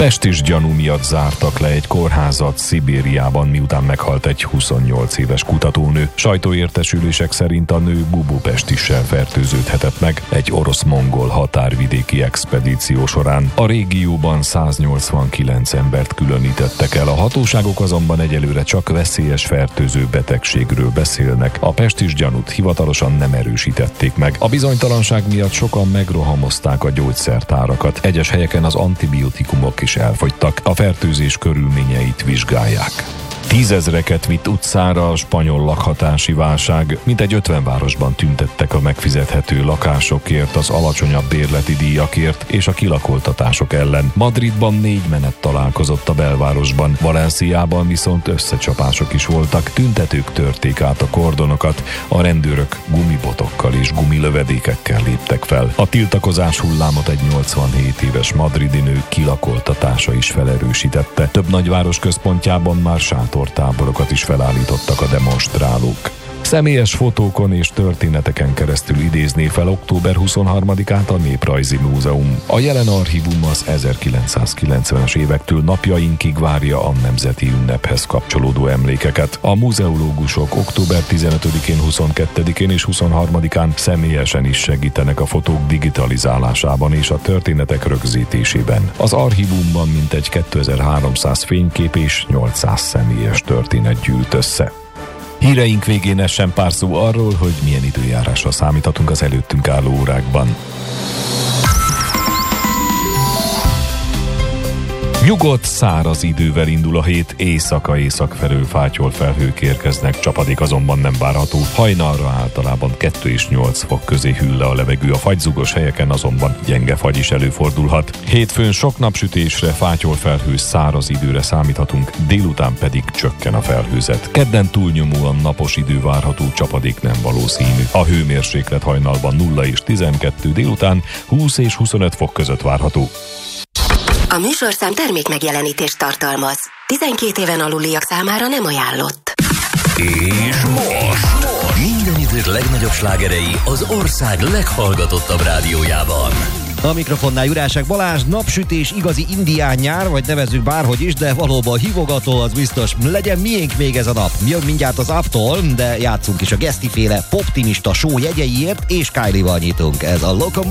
Pest is gyanú miatt zártak le egy kórházat Szibériában, miután meghalt egy 28 éves kutatónő. Sajtóértesülések szerint a nő bubópestissel fertőződhetett meg egy orosz-mongol határvidéki expedíció során. A régióban 189 embert különítettek el, a hatóságok azonban egyelőre csak veszélyes fertőző betegségről beszélnek. A pestis gyanút hivatalosan nem erősítették meg. A bizonytalanság miatt sokan megrohamozták a gyógyszertárakat. Egyes helyeken az antibiotikumok is elfogytak. A fertőzés körülményeit vizsgálják. 10 000-eket vitt utcára a spanyol lakhatási válság. Mintegy 50 városban tüntettek a megfizethető lakásokért, az alacsonyabb bérleti díjakért és a kilakoltatások ellen. Madridban 4 menet találkozott a belvárosban, Valenciában viszont összecsapások is voltak. Tüntetők törték át a kordonokat, a rendőrök gumibotokkal és gumilövedékekkel léptek fel. A tiltakozás hullámot egy 87 éves madridi nő kilakoltatása is felerősítette. Több nagyváros központjában már sátortáborokat is felállítottak a demonstrálók. Személyes fotókon és történeteken keresztül idézné fel október 23-át a Néprajzi Múzeum. A jelen archívum az 1990-es évektől napjainkig várja a nemzeti ünnephez kapcsolódó emlékeket. A muzeológusok október 15-én, 22-én és 23-án személyesen is segítenek a fotók digitalizálásában és a történetek rögzítésében. Az archívumban mintegy 2300 fénykép és 800 személyes történet gyűlt össze. Híreink végén essen pár szó arról, hogy milyen időjárásra számíthatunk az előttünk álló órákban. Nyugodt, száraz idővel indul a hét, észak felől fátyol felhők érkeznek, csapadék azonban nem várható. Hajnalra általában 2 és 8 fok közé hűl le a levegő, a fagyzugos helyeken azonban gyenge fagy is előfordulhat. Hétfőn sok napsütésre, fátyol felhő, száraz időre számíthatunk, délután pedig csökken a felhőzet. Kedden túlnyomóan napos idő várható, csapadék nem valószínű. A hőmérséklet hajnalban 0 és 12, délután 20 és 25 fok között várható. A műsorszám termékmegjelenítést tartalmaz. 12 éven aluliak számára nem ajánlott. És most minden idők legnagyobb slágerei az ország leghallgatottabb rádiójában. A mikrofonnál Jurásek Balázs, napsütés, igazi indián nyár, vagy nevezzük bárhogy is, de valóban hívogató, az biztos. Legyen miénk még ez a nap. Jön mindjárt az Aptól, de játszunk is a Geszti-féle poptimista show jegyeiért, és Kylie-val nyitunk. Ez a Locomotion.